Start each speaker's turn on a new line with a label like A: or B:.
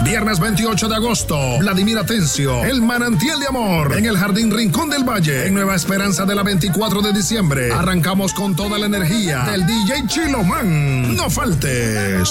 A: Viernes 28 de agosto, Vladimir Atencio, El Manantial de Amor, en el Jardín Rincón del Valle, en Nueva Esperanza de la 24 de diciembre. Arrancamos con toda la energía del DJ Chilomán. No faltes.